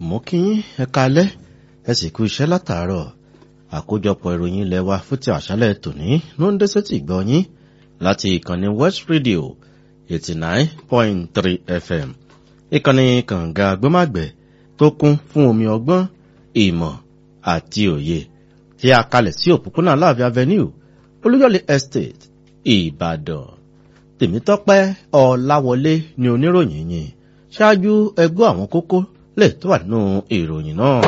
mo kí yín ẹ káalẹ́ ẹ sì kú iṣẹ́ látàárọ̀ àkójọpọ̀ ìròyìn ilẹ̀ wa fún ti àṣálẹ́ tòní ló ń dé sétí ìgbọ́ yín láti ìkànnì West Radio 89.3 FM ìkànnì kànga gbọ́màgbẹ̀ tó kún fún omi ọgbọ́n ìmọ̀ àti òye tí a kalẹ̀ sí òpópónà Aláàfin Avenue Olúyọ̀lé Estate Ìbàdàn. Tèmítọ́pẹ́ Ọláwọlé ni oníròyìn yìí ṣáájú ẹgbọ́ àwọn kókó lè tó wà nínú ìròyìn náà.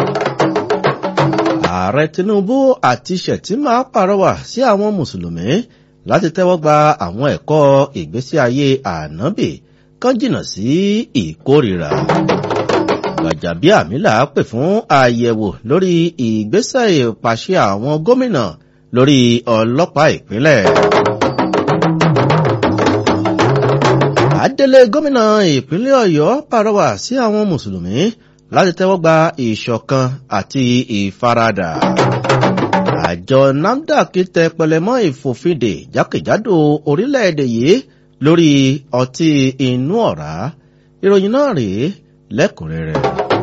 Ààrẹ Tinubu àti Shettima pàrọwà sí àwọn mùsùlùmí láti tẹ́wọ́ gba àwọn ẹ̀kọ́ ìgbésí ayé ànábì kan jìnnà sí ìkórìíra. Gbajabiamila pè fún àyẹ̀wò lórí ìgbésẹ̀ ìpàṣẹ àwọn gómìnà lórí ọlọ́pàá ìpínlẹ̀. Adélé gómìnà ìpínlẹ̀ Ọ̀yọ́ pàrọwà sí àwọn mùsùlùmí láti tẹ́wọ́ gba ìṣọ̀kan àti ìfaradà. Àjọ NAFDAC tẹ pẹlẹmọ́ ìfòfindè jákèjádò orílẹ̀-èdè yìí lórí ọtí inú ọ̀rá. Ìròyìn náà rèé lẹ́kùnrẹ́rẹ́.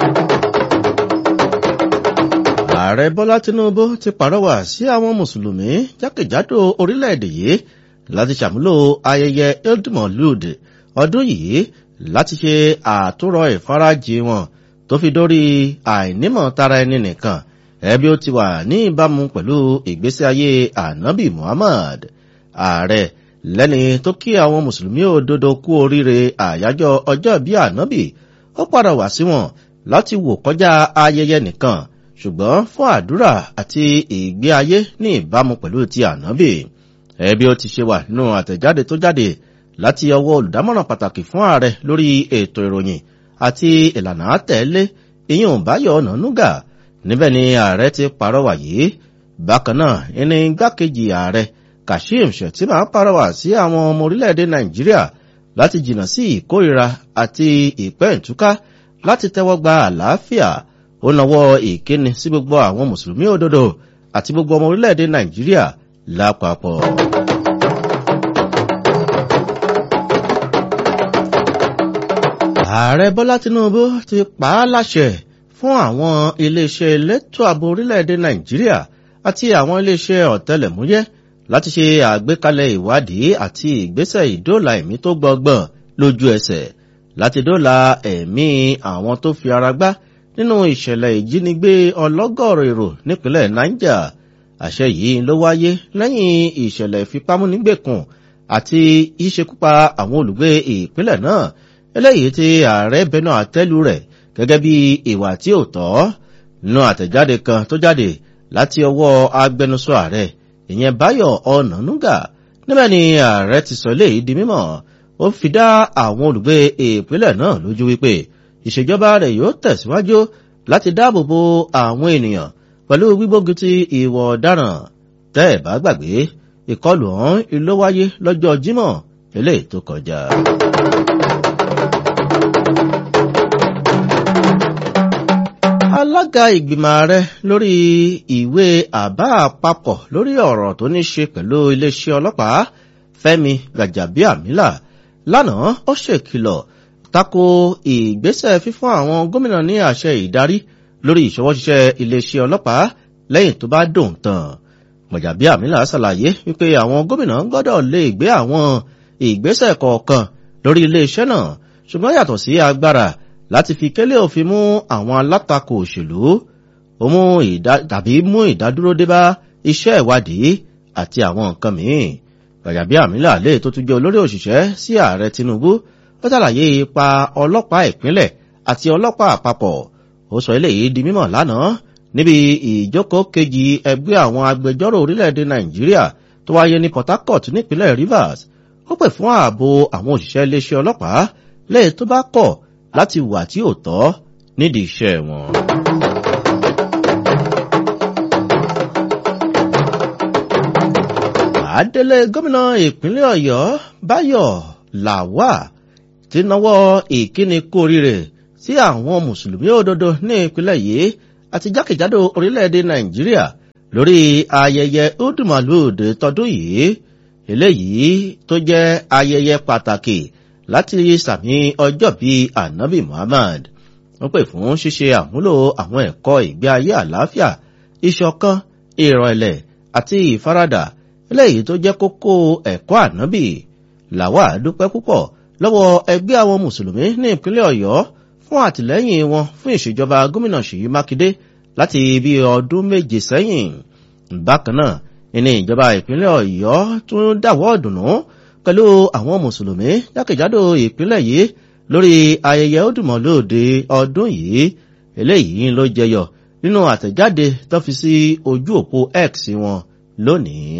Ààrẹ Bọ́lá Tinubu ti pàrọwà sí àwọn mùsùlùmí jákèjádò orílẹ̀-èdè yìí láti ṣàmúlò ayẹyẹ Eid-ul-Maulud ọdún yìí láti ṣe àtúrọ̀ ìfarajì wọn tó fi dórí àìnímọ̀ tara ẹni nìkan ẹbí ó ti wà ní ìbámu pẹ̀lú ìgbésí ayé ànábì Muhammad. Ààrẹ lẹ́ni tó kí àwọn mùsùlùmí òdodo kú oríire àyájọ́ ọjọ́ bí ànábì ó padà wá sí wọn láti wò kọjá ayẹyẹ nìkan ṣùgbọ́n fún àdúrà àti ìgbé ayé ní ìbámu pẹ̀lú ti ànábì. Ẹbí ó ti ṣe wà nínú àtẹ̀jáde tó jáde láti ọwọ́ olùdámọ̀ràn pàtàkì fún ààrẹ lórí ètò ìròyìn àti ìlànà àtẹ̀lé ìyẹn Báyọ̀ Ọ̀nànúgà. Níbẹ̀ ni ààrẹ ti pàrọwà yìí. Bákan náà ẹni igbákejì ààrẹ Kashim Shettima pàrọwà sí àwọn ọmọ orílẹ̀-èdè Nàìjíríà láti jìnnà sí ìkórìíra àti ìpẹ́ǹtúká láti tẹ́wọ́ gba àlàáfíà. Ó nawọ́ ìkíni sí gbogbo àwọn mùsùlùmí òdodo àti gbogbo ọmọ orílẹ̀-èdè Nàìjíríà lápapọ̀. Ààrẹ Bọ́lá Tinubu ti pa á láṣẹ fún àwọn iléeṣẹ́ elétò ààbò orílẹ̀-èdè Nàìjíríà àti àwọn iléeṣẹ́ ọ̀tẹlẹ̀múyẹ́ láti ṣe àgbékalẹ̀ ìwádìí àti ìgbésẹ̀ ìdóòlà ẹ̀mí tó gbọgbọ́n lójú ẹsẹ̀ láti dóòlà ẹ̀mí àwọn tó fi ara gbá nínú ìṣẹ̀lẹ̀ ìjínigbé ọlọ́gọ́rọ̀ èrò nípínlẹ̀ Niger. Àṣẹ yìí ló wáyé lẹ́yìn ìṣẹ̀lẹ̀ ìfipámúnigbèkùn àti ìṣekúpa àwọn olùgbé ìpínlẹ̀ náà eléyìí tí ààrẹ bẹnu àtẹ́lù rẹ̀ gẹ́gẹ́ bí ìwà tí ò tọ́. Nínú àtẹ̀jáde kan tó jáde láti ọwọ́ agbẹnusọ ààrẹ ìyẹn Báyọ̀ Ọ̀nànúgà níbẹ̀ ni ààrẹ ti sọ eléyìí di mímọ̀. Ó fi dá àwọn olùgbé ìpínlẹ̀ náà lójú wípé ìṣèjọba rẹ̀ yóò tẹ̀síwájú láti dáàbò bo àwọn ènìyàn pẹ̀lú gbígbógun ti ìwà ọ̀daràn. Tẹ́ ẹ̀ bá gbàgbé ìkọlù ọ̀hún ló wáyé lọ́jọ́ Jímọ̀ eléyìí tó kọjá. Alága ìgbìmọ̀ ààrẹ lórí ìwé àbá àpapọ̀ lórí ọ̀rọ̀ tó ní ṣe pẹ̀lú iléeṣẹ́ ọlọ́pàá Fẹ́mi Gbajabiamila lánàá ó ṣèkìlọ̀ tako ìgbésẹ̀ fífún àwọn gómìnà ní àṣẹ ìdarí lórí ìṣọwọ́ṣiṣẹ́ iléeṣẹ́ ọlọ́pàá lẹ́yìn tó bá dòun tán. Gbajabiamila ṣàlàyé wípé àwọn gómìnà gbọ́dọ̀ lè gbé àwọn ìgbésẹ̀ kọ̀ọ̀kan lórí iléeṣẹ́ náà ṣùgbọ́n yàtọ̀ sí agbára láti fi kélé òfin mú àwọn alátakò òṣèlú tàbí mú ìdádúró dé bá iṣẹ́ ìwádìí àti àwọn nǹkan mìíràn. Gbajabiamila lè tó tún jẹ́ olórí òṣìṣẹ́ sí ààrẹ Tinubu ó ṣàlàyé ipa ọlọ́pàá ìpínlẹ̀ àti ọlọ́pàá àpapọ̀. Ó sọ eléyìí di mímọ̀ lánàá níbi ìjókòó kejì ẹgbẹ́ àwọn agbẹjọ́rò orílẹ̀-èdè Nàìjíríà tó wáyé ní Port Harcourt nípínlẹ̀ Rivers. Ó pè fún ààbò àwọn òṣìṣẹ́ iléeṣẹ́ ọlọ́pàá lẹ́yìn tó bá kọ̀ láti wà tí ò tọ́ nídìí iṣẹ́ wọn. Adélé gómìnà ìpínlẹ̀ Ọ̀yọ́ Báyọ̀ Lawal ti nawọ́ ìkíni kú oríire sí àwọn mùsùlùmí òdodo ní ìpínlẹ̀ yìí àti jákèjádò orílẹ̀-èdè Nàìjíríà lórí ayẹyẹ Eid-ul-Maulud tọdún yìí eléyìí tó jẹ́ ayẹyẹ pàtàkì láti sàmì ọjọ́ bí ànábì Muhammad. wọ́n pè fún ṣíṣe àmúlò àwọn ẹ̀kọ́ ìgbé ayé àlàáfíà, ìṣọ̀kan, ìrọ̀lẹ́ àti ìfaradà eléyìí tó jẹ́ kókó ẹ̀kọ́ ànábì. Lawal dúpẹ́ púpọ̀ lọ́wọ́ ẹgbẹ́ àwọn mùsùlùmí ní ìpínlẹ̀ Ọ̀yọ́ fún àtìlẹ́yìn wọn fún ìṣèjọba gómìnà Ṣèyí Mákindé láti bí ọdún 7 sẹ́yìn. Bákan náà ní ìjọba ìpínlẹ̀ Ọ̀yọ́ tún dáwọ́ dùnú pẹ̀lú àwọn mùsùlùmí jákèjádò ìpínlẹ̀ yìí lórí ayẹyẹ Òdùmọ̀lóde ọdún yìí. Eléyìí ló jẹyọ nínú àtẹ̀jáde tó fi sí ojú òpó X wọn lónìí.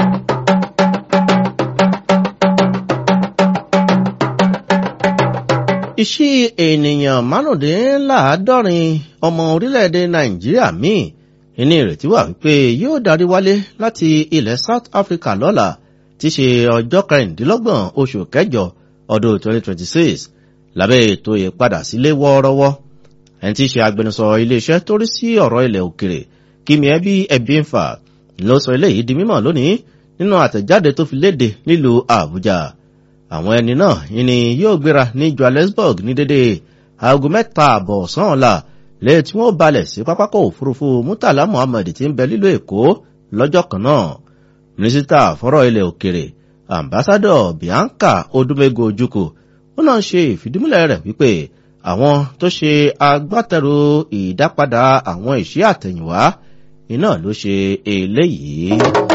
Ìṣí ènìyàn 75 ọmọ orílẹ̀-èdè Nàìjíríà míì ní ìrètí wà wípé yóò darí wálé láti ilẹ̀ South Africa lọ́la tí ṣe ọjọ́ 26 oṣù kẹjọ ọdún 2026 lábẹ́ ètò ìpadà sílé wọ́ọ́rọ́wọ́. Ẹni tí ṣe agbẹnusọ iléeṣẹ́ tó rí sí ọ̀rọ̀ ilẹ̀ òkèrè Kimiẹbi Ebienfa ló sọ eléyìí di mímọ̀ lónìí nínú àtẹ̀jáde tó fi léde nílùú Àbújá. Àwọn ẹni náà ni yóò gbéra ní Johannesburg ní dédé aago 3:30 ọ̀sán ọ̀la lẹ́yìn tí wọ́n balẹ̀ sí pápákọ̀ òfurufú Murtala Muhammed tí ń bẹ lílò Èkó lọ́jọ́ kan náà. Mínísítà fọ́rọ̀ ilẹ̀ òkèrè Ambassador Bianca Odumego Ojukwu ó náà ṣe ìfìdímúlẹ̀ rẹ̀ wípé àwọn tó ṣe agbátẹrù ìdápadà àwọn ìṣe àtẹ̀yìnwá iná ló ṣe eléyìí.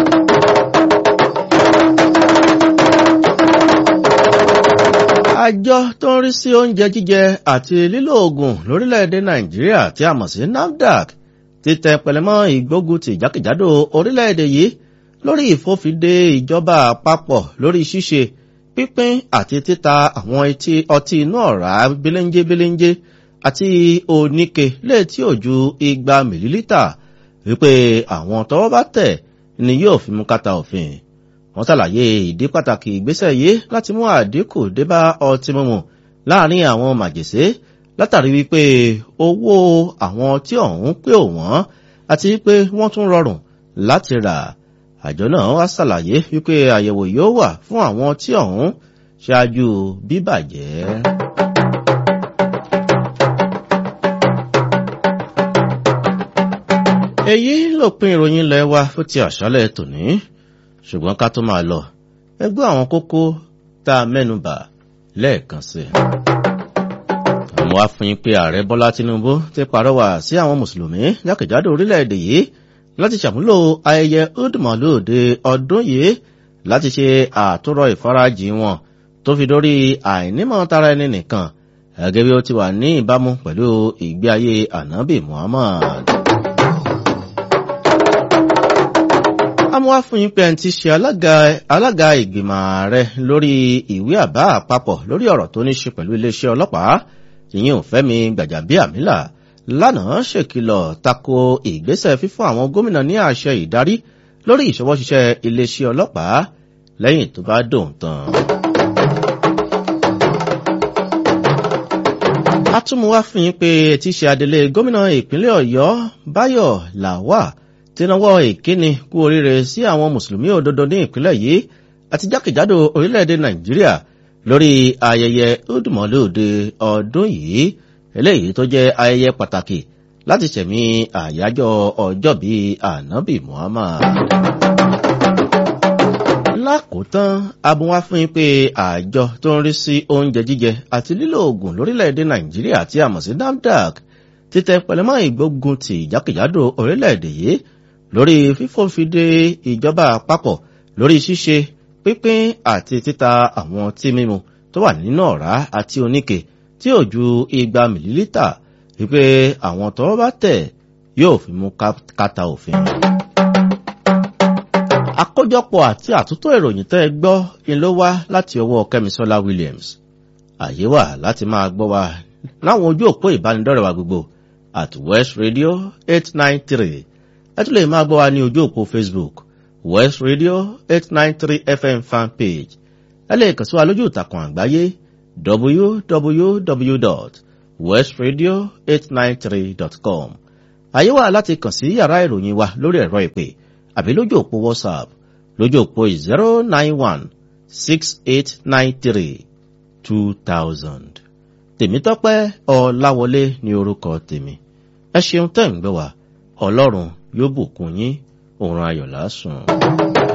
Àjọ tó ń rí sí oúnjẹ jíjẹ àti lílò oògùn lórílẹ̀-èdè Nàìjíríà tí a mọ̀ sí NAFDAC ti tẹ pẹlẹmọ́ ìgbógunti jákèjádò orílẹ̀-èdè yìí lórí ìfòfinde ìjọba àpapọ̀ lórí ṣíṣe, pínpín àti títa àwọn ọtí inú ọ̀rá belenje àti oníke létí ò ju 200 mìlílítà wípé àwọn tọ́wọ́ bá tẹ̀ ni yóò fi mú kàtà òfin. Wọ́n ṣàlàyé ìdí pàtàkì ìgbésẹ̀ yìí láti mú àdínkù débá ọtí mímu láàrin àwọn màjèṣé látàrí wípé owó àwọn ọtí ọ̀hún pé òwọ́n àti wípé wọ́n tún rọrùn láti rà. Àjọ náà wá ṣàlàyé wípé àyẹ̀wò yóò wà fún àwọn ọtí ọ̀hún ṣáájú bíbàjẹ́. Èyí lópin ìròyìn ilẹ̀ wa fún ti àṣálẹ́ tòní, ṣùgbọ́n ká tó máa lọ ẹ gbọ́ àwọn kókó tá a mẹ́nubà lẹ́ẹ̀kan sí. Àmọ́ wá fún yín pé ààrẹ Bọ́lá Tinubu ti pàrọwà sí àwọn mùsùlùmí jákèjádò orílẹ̀-èdè yìí láti ṣàmúlò ayẹyẹ Òdùmọ̀lóde ọdún yìí láti ṣe àtúrọ ìfarajì wọn tó fi dórí àìnímọ̀ tara ẹni nìkan gẹ́gẹ́ bí ó ti wà ní ìbámu pẹ̀lú ìgbé ayé Ànábì Muhammad. Àmọ́ wá fún yín pé ẹni tí ṣe alága ìgbìmọ̀ ààrẹ lórí ìwé àbá àpapọ̀ lórí ọ̀rọ̀ tó ní ṣe pẹ̀lú iléeṣẹ́ ọlọ́pàá ìyẹn Fẹ́mi Gbàjàbíàmílà lánàá ṣèkìlọ̀ tako ìgbésẹ̀ fífún àwọn gómìnà ní àṣẹ ìdarí lórí ìṣọwọ́ṣiṣẹ́ iléeṣẹ́ ọlọ́pàá lẹ́yìn tó bá dòun tán. A tún mú wá fún yín pé tí ṣe adelé gómìnà ìpínlẹ̀ Ọ̀yọ́ Báyọ̀ Lawal ti nawọ́ ìkíni kú oríire sí àwọn mùsùlùmí òdodo ní ìpínlẹ̀ yìí àti jákèjádò orílẹ̀-èdè Nàìjíríà lórí ayẹyẹ Òdùmọ̀lóde ọdún yìí eléyìí tó jẹ́ ayẹyẹ pàtàkì láti ṣẹ̀mí àyájọ́ ọjọ́bí Ànábì Muhammad. Lákòótán abúwá fún yín pé àjọ tó ń rí sí oúnjẹ jíjẹ àti lílò oògùn lórílẹ̀-èdè Nàìjíríà tí a mọ̀ sí NAFDAC ti tẹ pẹlẹmọ́ ìgbógun ti jákèjádò orílẹ̀-èdè yìí lórí fífòfinde ìjọba àpapọ̀ lórí ṣíṣe, pínpín àti títa àwọn ọtí mímu tó wà nínú ọ̀rá àti oníke tí ò ju 200 mìlílítà wípé àwọn tọ́wọ́ bá tẹ̀ yóò fi mú kàtà òfin. Àkójọpọ̀ àti àtúntò ìròyìn tẹ́ ẹ gbọ́ ló wá láti ọwọ́ Kẹ́misọ́lá Williams. Àyè wà láti máa gbọ́ wa láwọn ojú òpó ìbánidọ́rẹ̀ wa gbogbo at West Radio 893. Ẹ tún lè máa gbọ́ wa ní ojú òpó Facebook West Radio 893 FM fan page. Ẹ lè kàn sí wa lójú ìtàkùn àgbáyé www.westradio893.com. Àyè wà láti kàn sí yàrá ìròyìn wa lórí ẹ̀rọ ìpè àbí lójú òpó WhatsApp lójú òpó 091-6893-2000. Tèmítọ́pẹ́ Ọláwọlé ní orúkọ tèmi. Ẹ ṣeun tẹ́ ń gbọ́ wá, Ọlọ́run yóò bùkún yín, oorun ayọ̀ lásùn.